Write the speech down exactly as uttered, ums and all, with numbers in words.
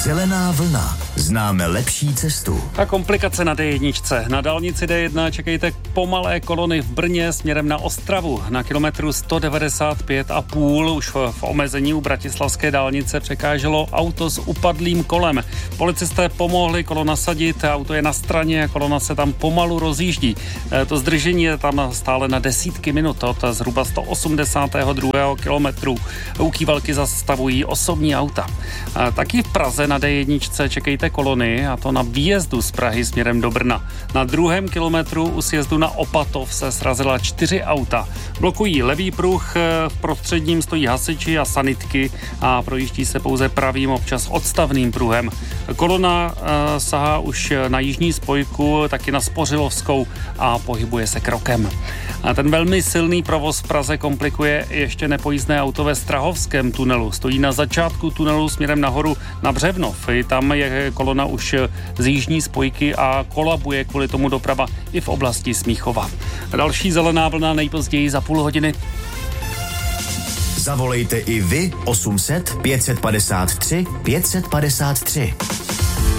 Zelená vlna. Známe lepší cestu. A komplikace na dé jedna. Na dálnici dé jedna čekejte pomalé kolony v Brně směrem na Ostravu. Na kilometru sto devadesát pět a půl už v omezení u bratislavské dálnice překáželo auto s upadlým kolem. Policisté pomohli kolo nasadit, auto je na straně a kolona se tam pomalu rozjíždí. To zdržení je tam stále na desítky minut od zhruba sto osmdesátého druhého kilometru. U Kývalky zastavují osobní auta. Taky v Praze na dé jedna čekejte kolony, a to na výjezdu z Prahy směrem do Brna. Na druhém kilometru u sjezdu na Opatov se srazila čtyři auta. Blokují levý pruh, v prostředním stojí hasiči a sanitky a projíždí se pouze pravým, občas odstavným pruhem. Kolona uh, sahá už na jižní spojku, taky na Spořilovskou a pohybuje se krokem. A ten velmi silný provoz v Praze komplikuje ještě nepojízdné auto ve Strahovském tunelu. Stojí na začátku tunelu směrem nahoru na Břevnov. I tam je kolona už z jižní spojky a kolabuje kvůli tomu doprava i v oblasti Smíchova. Další zelená vlna nejpozději za půl hodiny. Zavolejte i vy osm set pět set padesát tři pět set padesát tři.